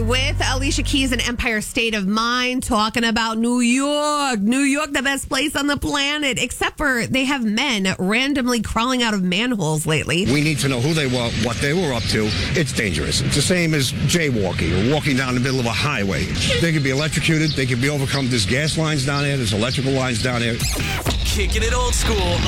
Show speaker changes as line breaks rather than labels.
with Alicia Keys and Empire State of Mind, talking about New York. New York, the best place on the planet, except for they have men randomly crawling out of manholes lately.
We need to know who they were, what they were up to. It's dangerous. It's the same as jaywalking or walking down the middle of a highway. They could be electrocuted. They could be overcome. There's gas lines down there. There's electrical lines down there.
Kicking it old school